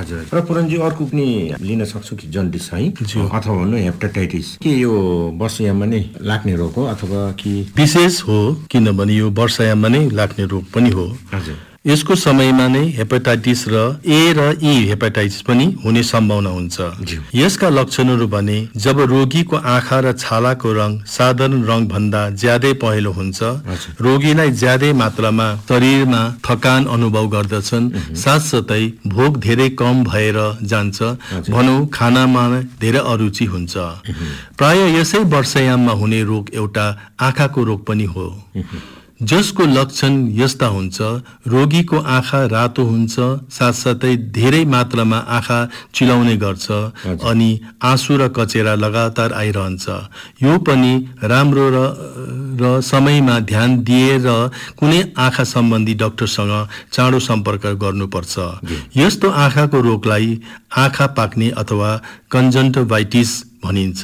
हजुर। र पुरनजी अर्को पनि लिन सक्छु कि जन्डिस है अथवा भन्नु हेपाटाइटिस के यो वर्षयाममा नै लाग्ने रोग हो अथवा कि विशेष हो किनभने यो वर्षयाममा नै लाग्ने रोग पनि हो। हजुर। यसको समयमा नै हेपाटाइटिस र ए र ई हेपाटाइटिस पनि हुने सम्भावना हुन्छ। यसका लक्षणहरू भने जब रोगीको आँखा र छालाको रङ साधारण रङ भन्दा ज्यादै पहेँलो हुन्छ, रोगीलाई ज्यादै मात्रामा शरीरमा थकान अनुभव गर्दछन्, साथसाथै भोक धेरै कम भएर जान्छ, भनौँ खानामा धेरै अरुचि हुन्छ। प्राय यसै वर्षयाममा हुने रोग एउटा आँखाको रोग पनि हो, जसको लक्षण यस्ता हुन्छ। रोगीको आँखा रातो हुन्छ, साथसाथै धेरै मात्रामा आँखा चिलाउने गर्छ अनि आँसु र कचेरा लगातार आइरहन्छ। यो पनि राम्रो र समयमा ध्यान दिएर कुनै आँखा सम्बन्धी डाक्टरसँग चाँडो सम्पर्क गर्नुपर्छ। यस्तो आँखाको रोगलाई आँखा पाक्ने अथवा कन्जन्क्टिभाइटिस भनिन्छ।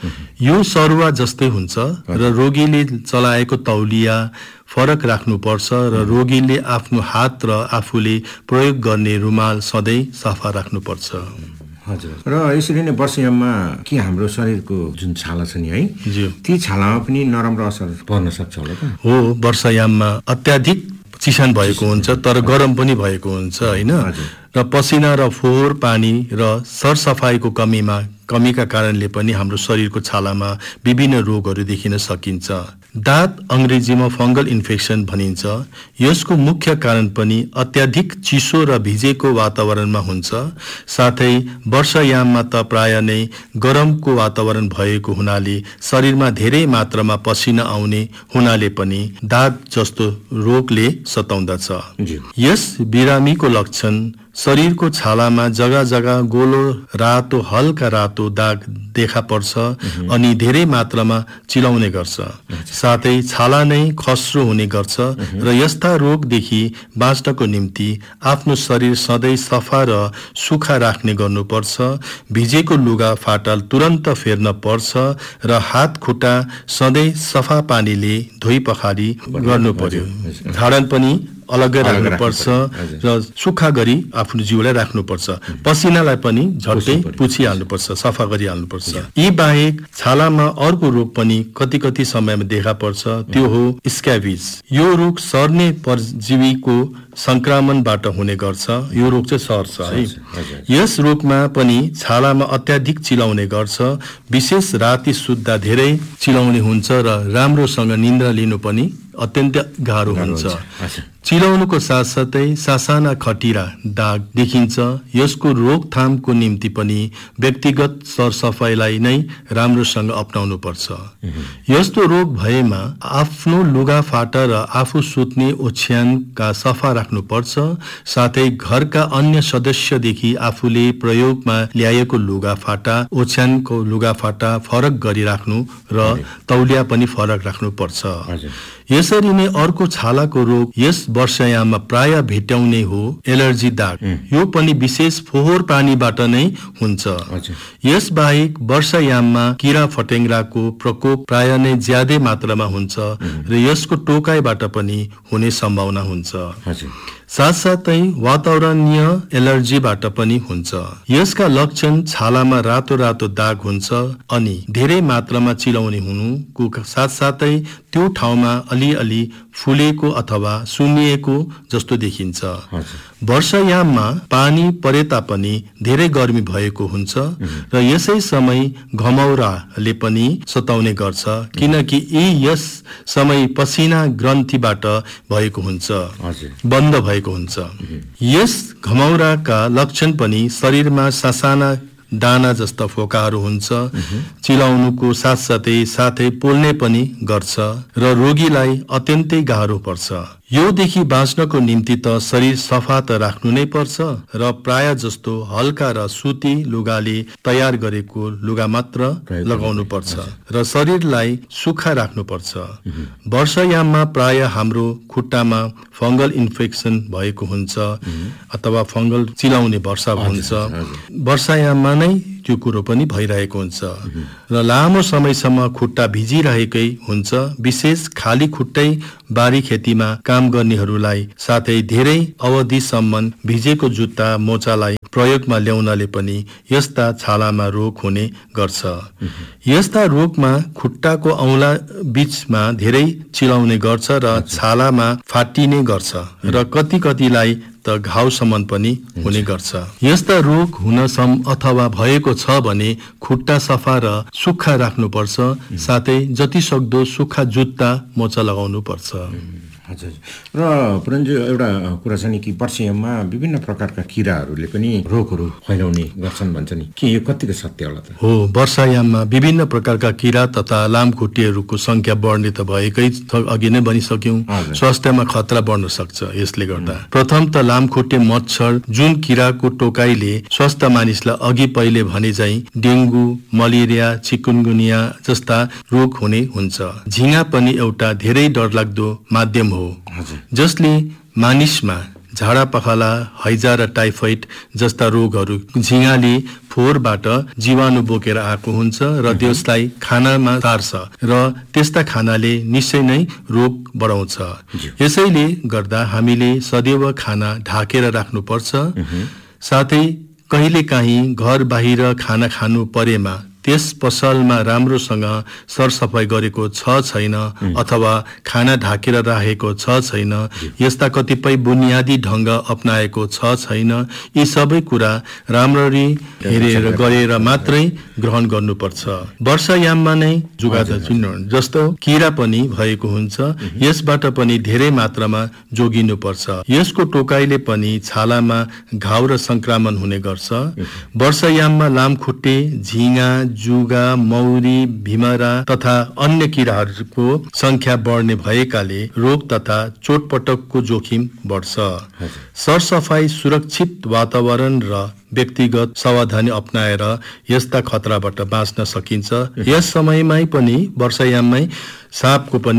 यो सरुवा जस्तै हुन्छ र रोगीले चलाएको तौलिया फरक राख्नुपर्छ र रोगीले आफ्नो हात र आफूले प्रयोग गर्ने रुमाल सधैँ सफा राख्नुपर्छ। हजुर। र यसरी नै वर्षयाममा के हाम्रो शरीरको जुन छाला छ नि है, ती छालामा पनि नराम्रो असर पर्न सक्छ होला त? हो, वर्षयाममा अत्याधिक चिसान भएको हुन्छ तर गरम पनि भएको हुन्छ हैन, र पसिना र फोहोर पानी र सरसफाइको कमीका कारणले पनि हाम्रो शरीरको छालामा विभिन्न रोगहरू देखिन सकिन्छ। दाँत अंग्रेजीमा फंगल इन्फेक्सन भनिन्छ। यसको मुख्य कारण पनि अत्याधिक चिसो र भिजेको वातावरणमा हुन्छ। साथै वर्षयाममा त प्राय नै गरमको वातावरण भएको हुनाले शरीरमा धेरै मात्रामा पसिना आउने हुनाले पनि दाँत जस्तो रोगले सताउँदछ। यस बिरामीको लक्षण शरीरको छालामा जग्गा जग्गा गोलो रातो हल्का रातो दाग देखा पर्छ अनि धेरै मात्रामा चिलाउने गर्छ। साथै छाला नै खस्रो हुने गर्छ र यस्ता रोगदेखि बाँच्नको निम्ति आफ्नो शरीर सधैँ सफा र सुखा राख्ने गर्नुपर्छ। भिजेको लुगा फाटा तुरन्त फेर्न पर्छ र हात खुट्टा सधैँ सफा पानीले धोइ पखाली गर्नु पर्यो। झाडन पनि अलग्गै राख्नुपर्छ र सुक्खा गरी आफ्नो जिउलाई राख्नुपर्छ। पसिनालाई पनि झट्टै पुछिहाल्नुपर्छ, सफा गरिहाल्नुपर्छ। यी बाहेक छालामा अर्को रोग पनि कति समयमा देखा पर्छ, त्यो हो स्क्याबिज। यो रोग सर्ने परजीवीको संक्रमणबाट हुने गर्छ। यो रोग चाहिँ सर्छ है। यस रोगमा पनि छालामा अत्याधिक चिलाउने गर्छ। विशेष राति सुत्दा धेरै चिलाउने हुन्छ र राम्रोसँग निन्द्रा लिनु पनि अत्यन्त गाह्रो हुन्छ। चिलाउनुको साथसाथै सासाना खटिरा दाग देखिन्छ। यसको रोकथामको निम्ति पनि व्यक्तिगत सरसफाइलाई नै राम्रोसँग अपनाउनु पर्छ। यस्तो रोग भएमा आफ्नो लुगा फाटा र आफू सुत्ने ओछ्यानका सफा राख्नुपर्छ। साथै घरका अन्य सदस्यदेखि आफूले प्रयोगमा ल्याएको लुगा फाटा ओछ्यानको लुगा फाटा फरक गरी राख्नु र तौलिया पनि फरक राख्नुपर्छ। यसरी नै अर्को छालाको रोग यस वर्षयाममा प्राय भेट्टाउने हो एलर्जी दाग। यो पनि विशेष फोहोर पानीबाट नै हुन्छ। यस बाहेक वर्षयाममा किरा फटेङ्ग्राको प्रकोप प्राय नै ज्यादै मात्रामा हुन्छ र यसको टोकाइबाट पनि हुने सम्भावना हुन्छ। साथसाथै वातावरणीय एलर्जीबाट पनि हुन्छ। यसका लक्षण छालामा रातो रातो दाग हुन्छ अनि धेरै मात्रामा चिलाउने हुनुको साथसाथै त्यो ठाउँमा अलिअलि फुलेको अथवा सुन्निएको जस्तो देखिन्छ। वर्षयाममा पानी परे तापनि धेरै गर्मी भएको हुन्छ र यसै समय घमौराले पनि सताउने गर्छ किनकि यस समय पसिना ग्रन्थीबाट भएको हुन्छ, बन्द भएको हुन्छ। यस घमौराका लक्षण पनि शरीरमा सासाना दाना जस्ता फोकाहरू हुन्छ। चिलाउनुको साथै पोल्ने पनि गर्छ र रोगीलाई अत्यन्तै गाह्रो पर्छ। योदेखि बाँच्नको निम्ति त शरीर सफा त राख्नु नै पर्छ र प्राय जस्तो हल्का र सुती लुगाले तयार गरेको लुगा मात्र लगाउनु पर्छ र शरीरलाई सुक्खा राख्नु पर्छ। वर्षयाममा प्राय हाम्रो खुट्टामा फंगल इन्फेक्सन भएको हुन्छ अथवा फंगल चिलाउने वर्षा हुन्छ। वर्षयाममा नै त्यो कुरो पनि भइरहेको हुन्छ र लामो समयसम्म खुट्टा भिजिरहेकै हुन्छ। विशेष खाली खुट्टै बारी खेतीमा काम गर्नेहरूलाई साथै धेरै अवधिसम्म भिजेको जुत्ता मोजालाई प्रयोगमा ल्याउनाले पनि यस्ता छालामा रोग हुने गर्छ। यस्ता रोगमा खुट्टाको औँला बीचमा धेरै चिलाउने गर्छ र छालामा फाटिने गर्छ र कतिलाई त घाउसम्म पनि हुने गर्छ। यस्ता रोग अथवा भएको छ भने खुट्टा सफा र सुक्खा राख्नुपर्छ, साथै जति सक्दो सुक्खा जुत्ता मोजा लगाउनु पर्छ। हजुर। र पुरन्जु एउटा कुरा छ नि कि वर्षायाममा विभिन्न प्रकारका किराहरूले पनि रोगहरू फैलाउने गर्छन् भन्छ नि, के यो कतिको सत्य होला त? हो, वर्षायाममा विभिन्न प्रकारका किरा तथा लामखुट्टेहरूको संख्या बढ्ने त भएकै अघि नै भनिसक्यौं। स्वास्थ्यमा खतरा बढ्न सक्छ यसले गर्दा। प्रथम त लामखुट्टे मच्छर, जुन किराको टोकाइले स्वस्थ मानिसलाई अघि पहिले भने चाहिँ डेङ्गु, मलेरिया, चिकुनगुनिया जस्ता रोग हुने हुन्छ। झिंगा पनि एउटा धेरै डरलाग्दो माध्यम हो जसले मानिसमा झाडा पखाला, हैजा र टाइफाइड जस्ता रोगहरू झिंगाले फोहोरबाट जीवाणु बोकेर आएको हुन्छ र त्यसलाई खानामा सार्छ र त्यस्ता खानाले निश्चय नै रोग बढाउँछ। यसैले गर्दा हामीले सदैव खाना ढाकेर राख्नुपर्छ। साथै कहिलेकाहीँ घर बाहिर खाना खानु परेमा त्यस पसलमा राम्रोसँग सरसफाई गरेको छ छैन अथवा खाना ढाकेर राखेको छ छैन, यस्ता कतिपय बुनियादी ढंग अपनाएको छ छैन, यी सबै कुरा राम्ररी हेरेर गरेर मात्रै ग्रहण गर्नुपर्छ। वर्षायाममा नै जुगाता जस्तो किरा पनि भएको हुन्छ, यसबाट पनि धेरै मात्रामा जोगिनुपर्छ। यसको टोकाइले पनि छालामा घाउ र संक्रमण हुने गर्छ। वर्षायाममा लामखुट्टे, झिंगा, जुगा, मौरी, भिमरा तथा अन्य किराहरूको संख्या बढ्ने भएकाले रोग तथा चोटपटकको जोखिम बढ्छ। सरसफाई, सुरक्षित वातावरण र व्यक्तिगत सावधानी अपनाएर यस्ता खतराबाट बाँच्न सकिन्छ। यस समयमै पनि वर्षायाममै साँपको पनि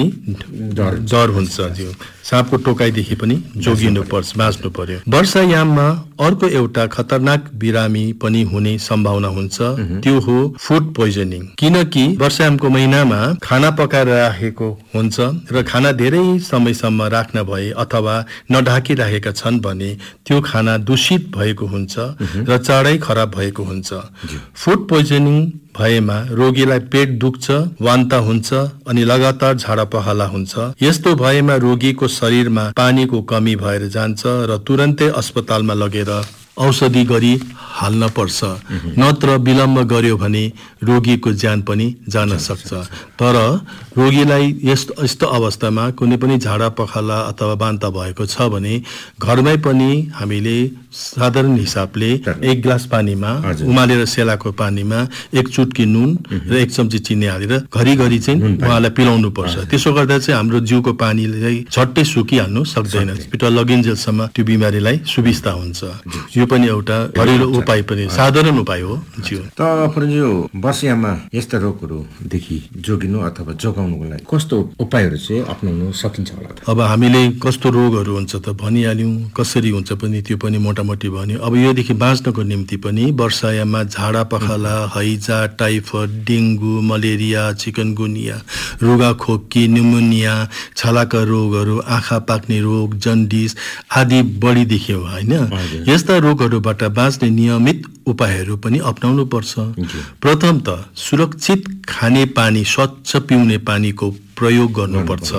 डर हुन्छ। साँपको टोकाइदेखि पनि जोगिनु पर्छ, बाँच्नु पर्यो। वर्षायाममा अर्को एउटा खतरनाक बिरामी पनि हुने सम्भावना हुन्छ, त्यो हो फुड पोइजनिङ। किनकि वर्षायामको महिनामा खाना पकाएर राखेको हुन्छ र खाना धेरै समयसम्म राख्न भए अथवा नढाकिराखेका छन् भने त्यो खाना दूषित भएको हुन्छ र चाँडै खराब भएको हुन्छ। फुड पोइजनिङ भएमा रोगीलाई पेट दुख्छ, वान्ता हुन्छ अनि लगातार झाडा पखाला हुन्छ। यस्तो भएमा रोगीको शरीरमा पानीको कमी भएर जान्छ र तुरन्तै अस्पतालमा लगेर औषधि गरी हाल्न पर्छ, नत्र विलम्ब गर्यो भने रोगीको ज्यान पनि जान सक्छ। तर रोगीलाई यस्तो अवस्थामा कुनै पनि झाडा पखाला अथवा वान्ता भएको छ भने घरमै पनि हामीले साधारण हिसाबले 1 गिलास पानीमा उमालेर सेलाको पानीमा 1 चुटकी नुन र 1 चम्ची चिनी हालेर घरिघरि चाहिँ उहाँलाई पिलाउनु पर्छ। त्यसो गर्दा चाहिँ हाम्रो जिउको पानीले झट्टै सुकिहाल्नु सक्दैन, हस्पिटल लगिन्जेलसम्म त्यो बिमारीलाई सुविस्ता हुन्छ। यो पनि एउटा घरेलु उपाय पनि साधारण उपाय हो। त पुरन्जु वर्षायाममा यस्ता रोगहरूदेखि जोगिनु अथवा जोगाउनुको लागि कस्तो उपायहरू चाहिँ अपनाउनु सकिन्छ होला त? अब हामीले कस्तो रोगहरू हुन्छ त भनिहाल्यौं, कसरी हुन्छ पनि त्यो पनि मोटामोटी भन्यो। अब योदेखि बाँच्नको निम्ति पनि वर्षायाममा झाडा पखाला, हैजा, typhoid, dengue, malaria, chikungunya, रुगाखोकी, pneumonia, छालाका रोगहरू, आँखा पाक्ने रोग, जन्डिस आदि बढी देखियो हैन। यस्ता रोगहरूबाट बाँच्ने नियमित उपायहरू पनि अपनाउनु पर्छ। प्रथम त सुरक्षित खाने पानी, स्वच्छ पिउने पानीको प्रयोग गर्नुपर्छ।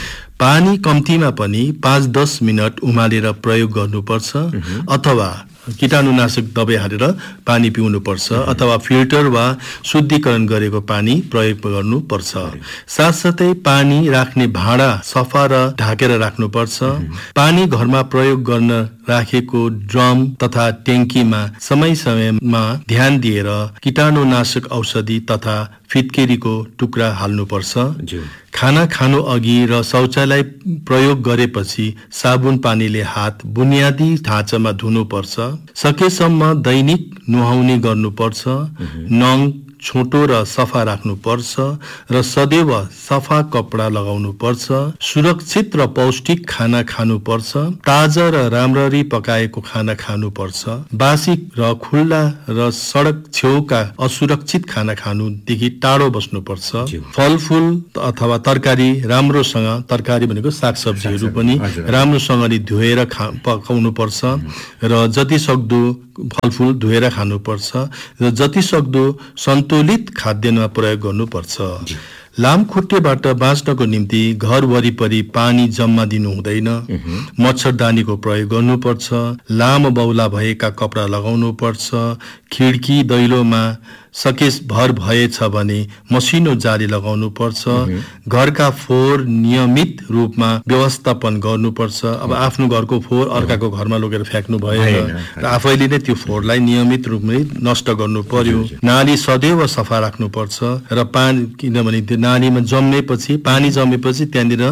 पानी कम्तीमा पनि 5-10 मिनट उमालेर प्रयोग गर्नुपर्छ अथवा कीटाणुनाशक दबाई हालेर पानी पिउनुपर्छ अथवा फिल्टर वा शुद्धिकरण गरेको पानी प्रयोग गर्नुपर्छ। साथसाथै पानी राख्ने भाँडा सफा र ढाकेर राख्नुपर्छ। पानी घरमा प्रयोग गर्न राखेको ड्रम तथा ट्याङ्कीमा समय समयमा ध्यान दिएर कीटाणुनाशक औषधि तथा फिटकेरीको टुक्रा हाल्नुपर्छ। खाना खानु अघि र शौचालय प्रयोग गरेपछि साबुन पानीले हात बुनियादी ढाँचामा धुनुपर्छ। सकेसम्म दैनिक नुहाउने गर्नुपर्छ। नङ, छोटो र सफा राख्नुपर्छ र सदैव सफा कपडा लगाउनुपर्छ। सुरक्षित र पौष्टिक खाना खानुपर्छ। ताजा र राम्ररी पकाएको खाना खानुपर्छ। बासी र खुल्ला र सडक छेउका असुरक्षित खाना खानुदेखि टाढो बस्नुपर्छ। फलफूल अथवा तरकारी राम्रोसँग, तरकारी भनेको सागसब्जीहरू पनि राम्रोसँगले धोएर पकाउनु पर्छ र जति सक्दो फलफूल धोएर खानुपर्छ र जति सक्दो सन्तुलित खाद्यान्नमा प्रयोग गर्नुपर्छ। लामखुट्टेबाट बाँच्नको निम्ति घर वरिपरि पानी जम्मा दिनु हुँदैन। मच्छरदानीको प्रयोग गर्नुपर्छ। लामो बौला भएका कपडा लगाउनु पर्छ। खिड्की दैलोमा सकेस भर भएछ भने मसिनो जाली लगाउनु पर्छ। घरका फोहोर नियमित रूपमा व्यवस्थापन गर्नुपर्छ। अब आफ्नो घरको फोहोर अर्काको घरमा लगेर फ्याँक्नु भएन र आफैले नै त्यो फोहोरलाई नियमित रूपमै नष्ट गर्नु पर्यो। नाली सदैव सफा राख्नुपर्छ र पानी, किनभने त्यो नालीमा जम्मेपछि, पानी जमेपछि त्यहाँनिर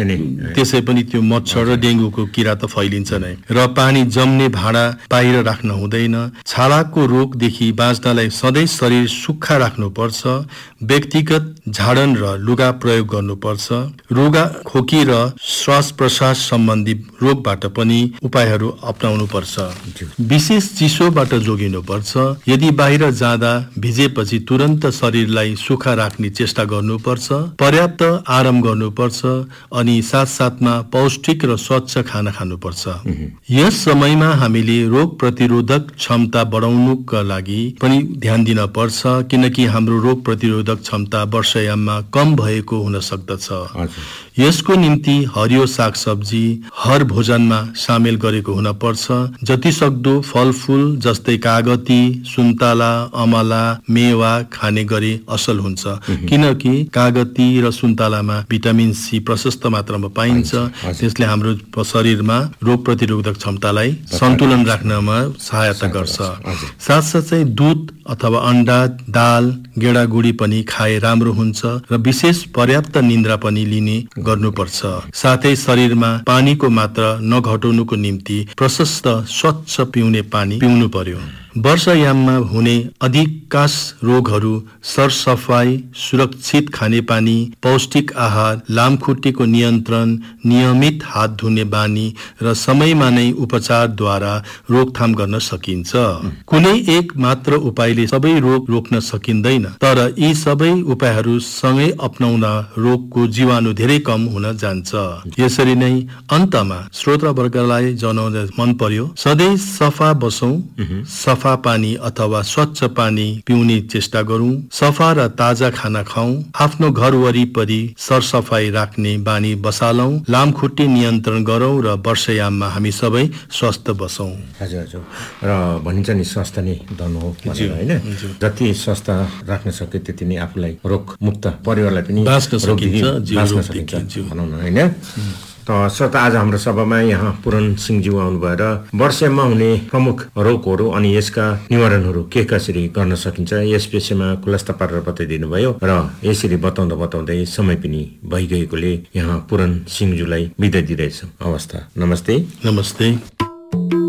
त्यसै पनि त्यो मच्छर र डेङ्गुको किरा त फैलिन्छ नै। र पानी जम्ने भाँडा बाहिर राख्न हुँदैन। छालाको रोगदेखि बाँच्नलाई सधैँ शरीर सुक्खा राख्नुपर्छ। व्यक्तिगत झाडन र लुगा प्रयोग गर्नुपर्छ। रुगा, खोकी र श्वास प्रश्वास सम्बन्धी रोगबाट पनि उपायहरू अपनाउनु पर्छ। विशेष चिसोबाट जोगिनुपर्छ। यदि बाहिर जाँदा भिजेपछि तुरन्त शरीरलाई सुक्खा राख्ने चेष्टा गर्नुपर्छ। पर्याप्त आराम गर्नुपर्छ अनि साथसाथमा पौष्टिक र स्वच्छ खाना खानुपर्छ। यस समयमा हामीले रोग प्रतिरोधक क्षमता बढाउनुका लागि पनि ध्यान दिन पर्छ, किनकि हाम्रो रोग प्रतिरोधक क्षमता वर्षायाममा कम भएको हुन सक्दछ। यसको निम्ति हरियो सागसब्जी हर भोजनमा सामेल गरेको हुन पर्छ। जति सक्दो फलफूल जस्तै कागती, सुन्तला, अमला, मेवा खाने गरे असल हुन्छ, किनकि कागती र सुन्तलामा भिटामिन सी प्रशस्त मात्रामा पाइन्छ। त्यसले हाम्रो शरीरमा रोग प्रतिरोधक क्षमतालाई सन्तुलन राख्नमा सहायता गर्छ। साथसाथै दूध अथवा अन्डा, दाल, गेडागुडी पनि खाए राम्रो हुन्छ र विशेष पर्याप्त निन्द्रा पनि लिने गर्नुपर्छ। साथै शरीरमा पानीको मात्रा नघटाउनुको निम्ति प्रशस्त स्वच्छ पिउने पानी पिउनु पर्यो। वर्षायाममा हुने अधिकांश रोगहरू सरसफाई, सुरक्षित खानेपानी, पौष्टिक आहार, लामखुट्टेको नियन्त्रण, नियमित हात धुने बानी र समयमा नै उपचारद्वारा रोकथाम गर्न सकिन्छ। कुनै एक मात्र उपायले सबै रोग रोक्न सकिँदैन, तर यी सबै उपायहरू सँगै अपनाउन रोगको जीवाणु धेरै कम हुन जान्छ। यसरी नै अन्तमा श्रोतावर्गलाई जनाउन मन पर्यो, सधैँ सफा बसौं, सफा पानी अथवा स्वच्छ पानी पिउने चेष्टा गरौं, सफा र ताजा खाना खाऊ, आफ्नो घर वरिपरि सरसफाई राख्ने बानी बसालौं, लामखुट्टे नियन्त्रण गरौं र वर्षायाममा हामी सबै स्वस्थ बसौं। हजुर र भनिन्छ नि स्वस्थ नै धन हो हैन। जति स्वस्थ राख्न सके त्यति नै आफूलाई रोग मुक्त परिवारलाई पनि बाँच्न सकिन्छ भनौँ न हैन। त श्रोता, आज हाम्रो सभामा यहाँ पूरण सिंहज्यू आउनु भएर वर्षायाममा हुने प्रमुख रोगहरू अनि यसका निवारणहरू के कसरी गर्न सकिन्छ यस विषयमा खुलस्त पारेर बताइदिनु भयो र यसरी बताउँदै समय पनि भइगएकोले यहाँ पूरण सिंहज्यूलाई बिदा दिइरहेछौँ। अवस्था, नमस्ते। नमस्ते।